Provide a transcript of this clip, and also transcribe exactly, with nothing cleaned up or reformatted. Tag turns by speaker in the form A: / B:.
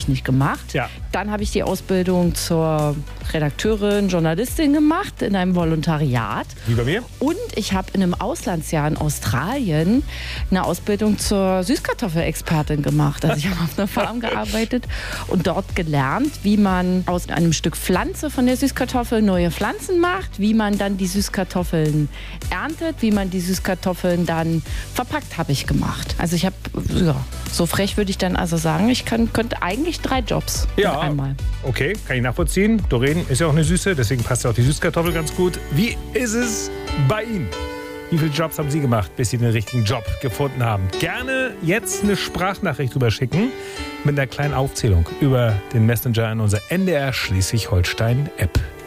A: ich nicht gemacht.
B: Ja.
A: Dann habe ich die Ausbildung zur Redakteurin, Journalistin gemacht in einem Volontariat.
B: Wie bei mir?
A: Und ich habe in einem Auslandsjahr in Australien eine Ausbildung zur Süßkartoffelexpertin gemacht. Also ich habe auf einer Farm gearbeitet und dort gelernt, wie man aus einem Stück Pflanze von der Süßkartoffel neue Pflanzen macht, wie man dann die Süßkartoffeln erntet, wie man die Süßkartoffeln dann verpackt, habe ich gemacht. Also ich habe, ja, so frech würde ich dann also sagen, ich kann, könnte eigentlich drei Jobs
B: Ja,
A: mit einmal.
B: Okay, kann ich nachvollziehen. Doreen ist ja auch eine Süße, deswegen passt ja auch die Süßkartoffel ganz gut. Wie ist es bei Ihnen? Wie viele Jobs haben Sie gemacht, bis Sie den richtigen Job gefunden haben? Gerne jetzt eine Sprachnachricht drüber schicken mit einer kleinen Aufzählung über den Messenger in unserer N D R Schleswig-Holstein-App.